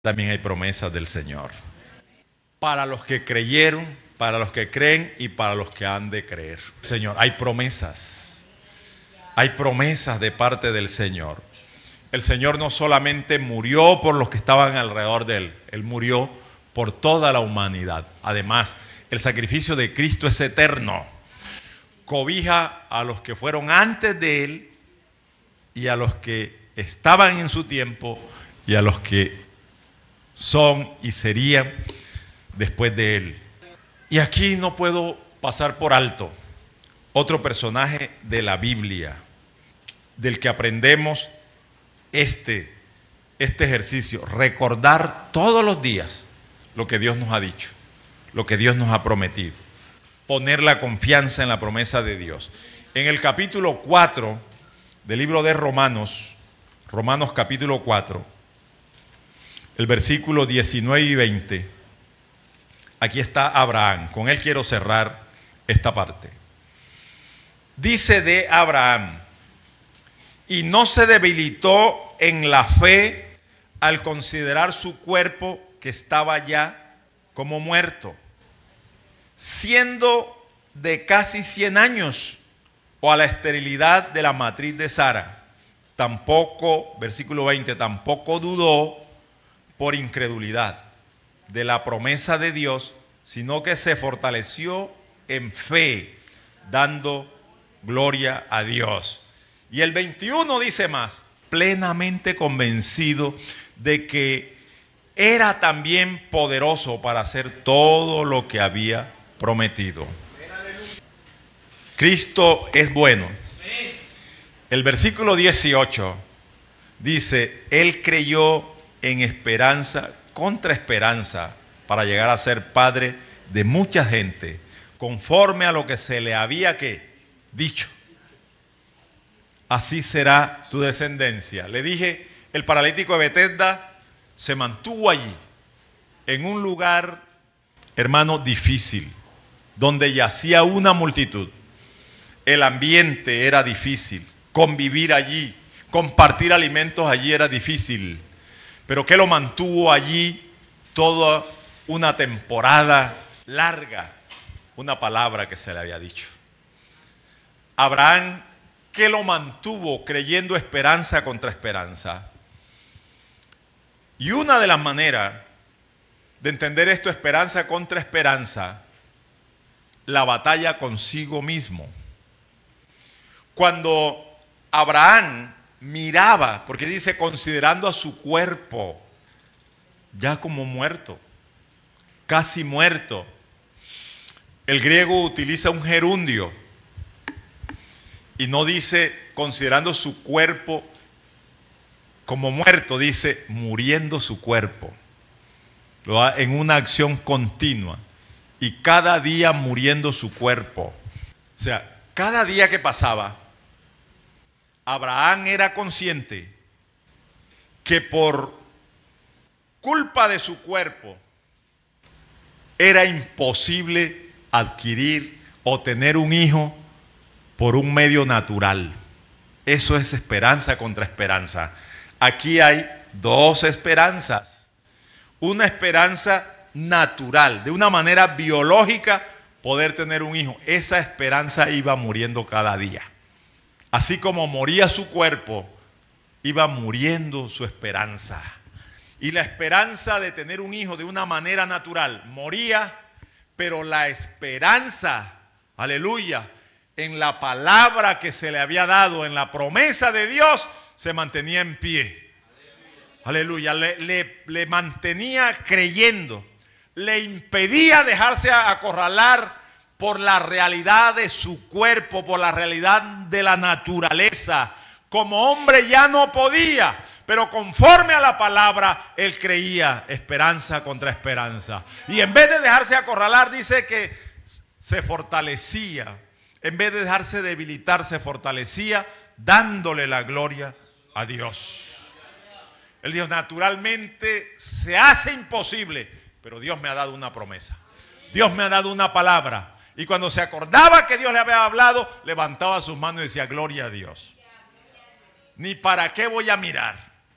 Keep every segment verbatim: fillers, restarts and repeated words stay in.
también hay promesas del Señor. Para los que creyeron, para los que creen y para los que han de creer. Señor, hay promesas. Hay promesas de parte del Señor. El Señor no solamente murió por los que estaban alrededor de Él, Él murió por toda la humanidad. Además, el sacrificio de Cristo es eterno. Cobija a los que fueron antes de Él y a los que estaban en su tiempo y a los que son y serían después de Él. Y aquí no puedo pasar por alto otro personaje de la Biblia, del que aprendemos este, este ejercicio, recordar todos los días lo que Dios nos ha dicho, lo que Dios nos ha prometido, poner la confianza en la promesa de Dios. En el capítulo cuatro del libro de Romanos, Romanos capítulo cuatro, el versículo diecinueve y veinte, aquí está Abraham, con él quiero cerrar esta parte. Dice de Abraham: y no se debilitó en la fe al considerar su cuerpo que estaba ya como muerto, siendo de casi cien años, o a la esterilidad de la matriz de Sara. Tampoco, versículo veinte, tampoco dudó por incredulidad de la promesa de Dios, sino que se fortaleció en fe, dando gloria a Dios. Y el veintiuno dice más: plenamente convencido de que era también poderoso para hacer todo lo que había prometido. Cristo es bueno. El versículo dieciocho dice: Él creyó en esperanza contra esperanza para llegar a ser padre de mucha gente, conforme a lo que se le había ¿qué? Dicho. Así será tu descendencia. Le dije, el paralítico de Betesda se mantuvo allí, en un lugar, hermano, difícil, donde yacía una multitud. El ambiente era difícil, convivir allí, compartir alimentos allí era difícil. Pero ¿qué lo mantuvo allí toda una temporada larga? Una palabra que se le había dicho. Abraham, ¿qué lo mantuvo creyendo esperanza contra esperanza? Y una de las maneras de entender esto, esperanza contra esperanza, la batalla consigo mismo. Cuando Abraham miraba, porque dice considerando a su cuerpo ya como muerto, casi muerto. El griego utiliza un gerundio y no dice considerando su cuerpo como muerto, dice muriendo su cuerpo. Lo da en una acción continua y cada día muriendo su cuerpo. O sea, cada día que pasaba, Abraham era consciente que por culpa de su cuerpo era imposible adquirir o tener un hijo por un medio natural. Eso es esperanza contra esperanza. Aquí hay dos esperanzas. Una esperanza natural, de una manera biológica, poder tener un hijo. Esa esperanza iba muriendo cada día. Así como moría su cuerpo, iba muriendo su esperanza. Y la esperanza de tener un hijo de una manera natural moría, pero la esperanza, aleluya, en la palabra que se le había dado, en la promesa de Dios, se mantenía en pie. Aleluya, le, le, le mantenía creyendo, le impedía dejarse acorralar por la realidad de su cuerpo, por la realidad de la naturaleza. Como hombre ya no podía, pero conforme a la palabra, él creía esperanza contra esperanza. Y en vez de dejarse acorralar, dice que se fortalecía. En vez de dejarse debilitar, se fortalecía, dándole la gloria a Dios. El Dios naturalmente se hace imposible, pero Dios me ha dado una promesa. Dios me ha dado una palabra. Y cuando se acordaba que Dios le había hablado, levantaba sus manos y decía, gloria a Dios. Ni para qué voy a mirar.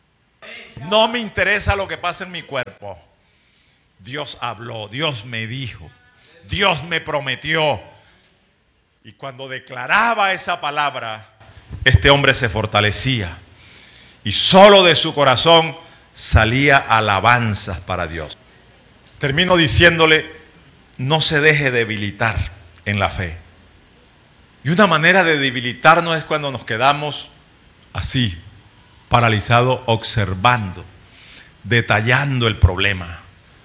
No me interesa lo que pasa en mi cuerpo. Dios habló, Dios me dijo, Dios me prometió. Y cuando declaraba esa palabra, este hombre se fortalecía. Y solo de su corazón salía alabanzas para Dios. Termino diciéndole, no se deje debilitar en la fe. Y una manera de debilitarnos es cuando nos quedamos así, paralizados, observando, detallando el problema.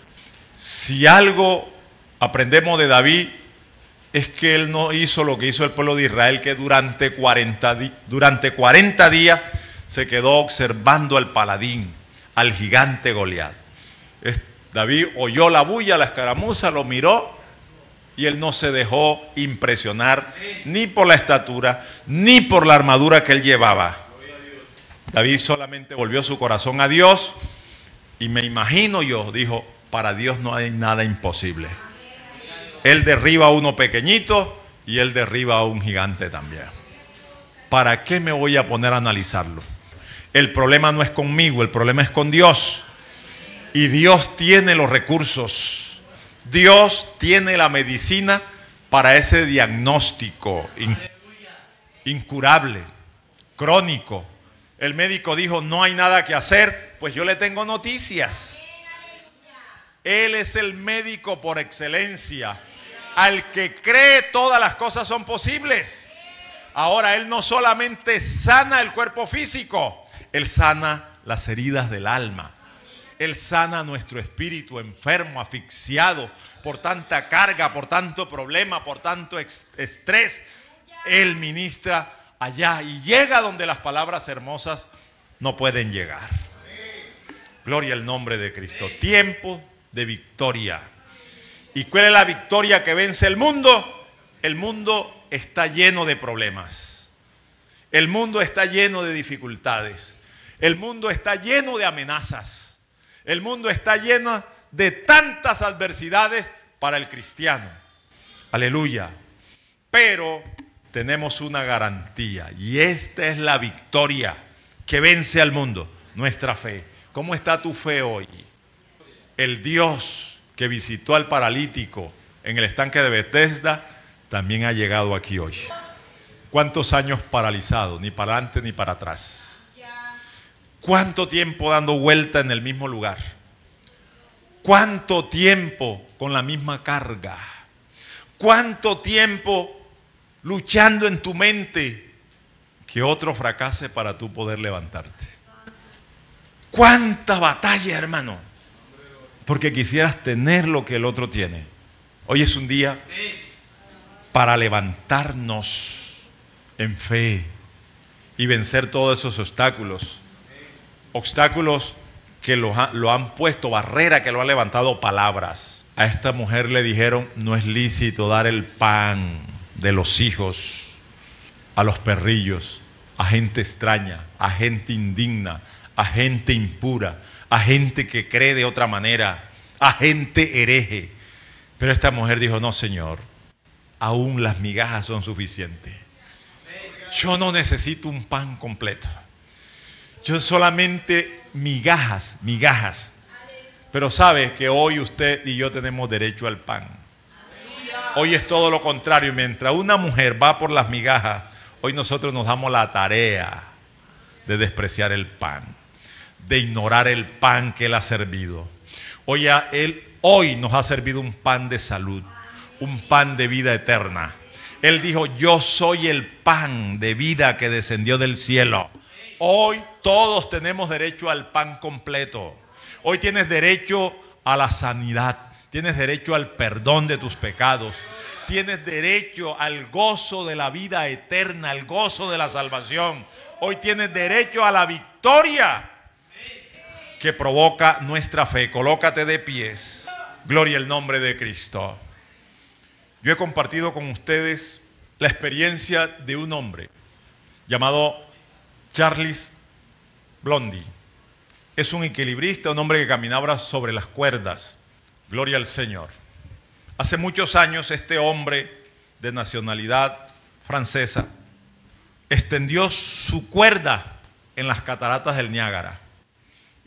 Si algo aprendemos de David, es que él no hizo lo que hizo el pueblo de Israel, que durante cuarenta, durante cuarenta días se quedó observando al paladín, al gigante Goliat. David oyó la bulla, la escaramuza, lo miró y él no se dejó impresionar ni por la estatura, ni por la armadura que él llevaba. David solamente volvió su corazón a Dios y me imagino yo, dijo, para Dios no hay nada imposible. Él derriba a uno pequeñito y él derriba a un gigante también. ¿Para qué me voy a poner a analizarlo? El problema no es conmigo, el problema es con Dios. Y Dios tiene los recursos. Dios tiene la medicina para ese diagnóstico in, incurable, crónico. El médico dijo, no hay nada que hacer, pues yo le tengo noticias. Él es el médico por excelencia. Al que cree, todas las cosas son posibles. Ahora, Él no solamente sana el cuerpo físico, Él sana las heridas del alma. Él sana nuestro espíritu enfermo, asfixiado por tanta carga, por tanto problema, por tanto estrés. Él ministra allá y llega donde las palabras hermosas no pueden llegar. Gloria al nombre de Cristo. Tiempo de victoria. ¿Y cuál es la victoria que vence el mundo? El mundo está lleno de problemas. El mundo está lleno de dificultades. El mundo está lleno de amenazas. El mundo está lleno de tantas adversidades para el cristiano. Aleluya. Pero tenemos una garantía y esta es la victoria que vence al mundo, nuestra fe. ¿Cómo está tu fe hoy? El Dios que visitó al paralítico en el estanque de Bethesda también ha llegado aquí hoy. ¿Cuántos años paralizado? Ni para adelante ni para atrás. ¿Cuánto tiempo dando vuelta en el mismo lugar? ¿Cuánto tiempo con la misma carga? ¿Cuánto tiempo luchando en tu mente que otro fracase para tú poder levantarte? ¿Cuánta batalla, hermano? Porque quisieras tener lo que el otro tiene. Hoy es un día para levantarnos en fe y vencer todos esos obstáculos. Obstáculos que lo, ha, lo han puesto, barrera que lo han levantado palabras. A esta mujer le dijeron, no es lícito dar el pan de los hijos a los perrillos, a gente extraña, a gente indigna, a gente impura, a gente que cree de otra manera, a gente hereje. Pero esta mujer dijo, no, Señor, aún las migajas son suficientes. Yo no necesito un pan completo. Yo solamente migajas, migajas. Pero sabe que hoy usted y yo tenemos derecho al pan. Hoy es todo lo contrario. Mientras una mujer va por las migajas, hoy nosotros nos damos la tarea de despreciar el pan, de ignorar el pan que Él ha servido. Hoy, a Él, hoy nos ha servido un pan de salud, un pan de vida eterna. Él dijo, yo soy el pan de vida que descendió del cielo. Hoy todos tenemos derecho al pan completo. Hoy tienes derecho a la sanidad. Tienes derecho al perdón de tus pecados. Tienes derecho al gozo de la vida eterna, al gozo de la salvación. Hoy tienes derecho a la victoria que provoca nuestra fe. Colócate de pies. Gloria al nombre de Cristo. Yo he compartido con ustedes la experiencia de un hombre llamado Charles Blondie. Es un equilibrista, un hombre que caminaba sobre las cuerdas. Gloria al Señor. Hace muchos años este hombre de nacionalidad francesa extendió su cuerda en las cataratas del Niágara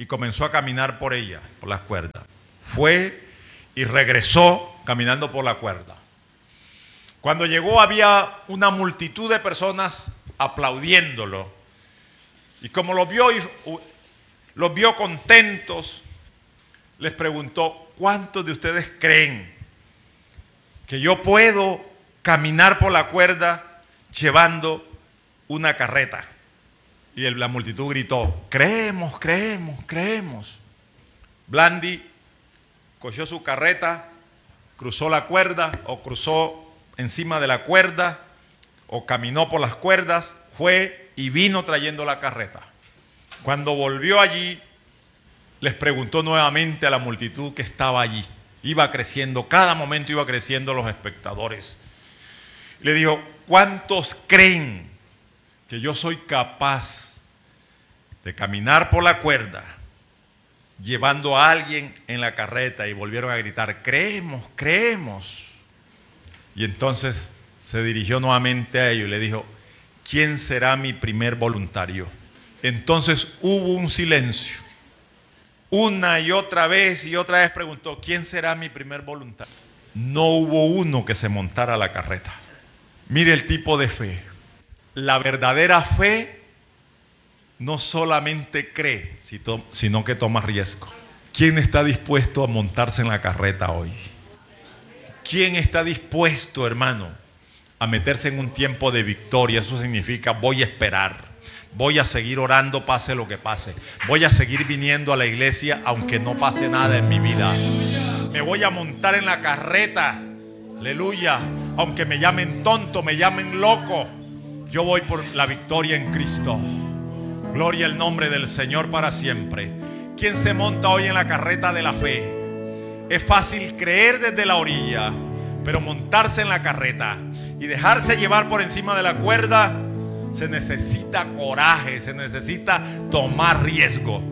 y comenzó a caminar por ella, por las cuerdas. Fue y regresó caminando por la cuerda. Cuando llegó había una multitud de personas aplaudiéndolo. Y como los vio, los vio contentos, les preguntó: ¿cuántos de ustedes creen que yo puedo caminar por la cuerda llevando una carreta? Y la multitud gritó: creemos, creemos, creemos. Blandy cogió su carreta, cruzó la cuerda o cruzó encima de la cuerda o caminó por las cuerdas, fue y vino trayendo la carreta. Cuando volvió allí, les preguntó nuevamente a la multitud que estaba allí. Iba creciendo, cada momento iba creciendo los espectadores. Le dijo: ¿cuántos creen que yo soy capaz de caminar por la cuerda llevando a alguien en la carreta? Y volvieron a gritar: creemos, creemos. Y entonces se dirigió nuevamente a ellos y le dijo: ¿quién será mi primer voluntario? Entonces hubo un silencio. Una y otra vez y otra vez preguntó: ¿quién será mi primer voluntario? No hubo uno que se montara a la carreta. Mire el tipo de fe. La verdadera fe no solamente cree, sino que toma riesgo. ¿Quién está dispuesto a montarse en la carreta hoy? ¿Quién está dispuesto, hermano, a meterse en un tiempo de victoria? Eso significa: voy a esperar, voy a seguir orando pase lo que pase, voy a seguir viniendo a la iglesia aunque no pase nada en mi vida. Me voy a montar en la carreta, aleluya, aunque me llamen tonto, me llamen loco. Yo voy por la victoria en Cristo. Gloria al nombre del Señor para siempre. ¿Quién se monta hoy en la carreta de la fe? Es fácil creer desde la orilla, pero montarse en la carreta y dejarse llevar por encima de la cuerda, se necesita coraje, se necesita tomar riesgo.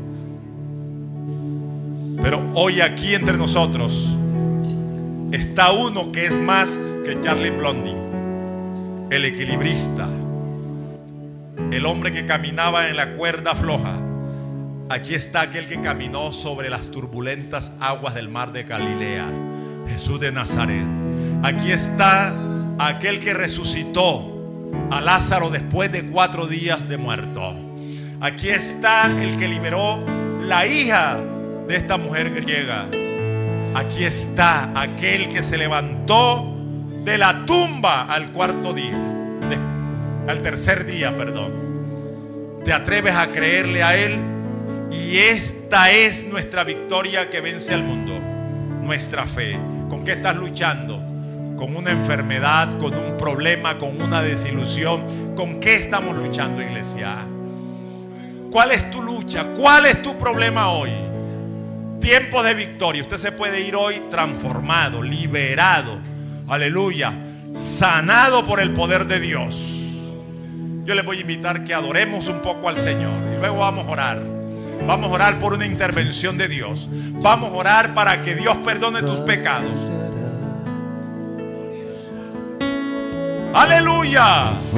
Pero hoy aquí entre nosotros está uno que es más que Charlie Blondin, el equilibrista, el hombre que caminaba en la cuerda floja. Aquí está aquel que caminó sobre las turbulentas aguas del mar de Galilea, Jesús de Nazaret. Aquí está aquel que resucitó a Lázaro después de cuatro días de muerto. Aquí está el que liberó la hija de esta mujer griega. Aquí está aquel que se levantó de la tumba al cuarto día, de, al tercer día, perdón. ¿Te atreves a creerle a él? Y esta es nuestra victoria que vence al mundo, nuestra fe. ¿Con qué estás luchando? ¿Con una enfermedad? ¿Con un problema? ¿Con una desilusión? ¿Con qué estamos luchando, iglesia? ¿Cuál es tu lucha? ¿Cuál es tu problema hoy? Tiempo de victoria. Usted se puede ir hoy transformado, liberado, aleluya, sanado por el poder de Dios. Yo les voy a invitar que adoremos un poco al Señor y luego vamos a orar. Vamos a orar por una intervención de Dios. Vamos a orar para que Dios perdone tus pecados. Aleluya.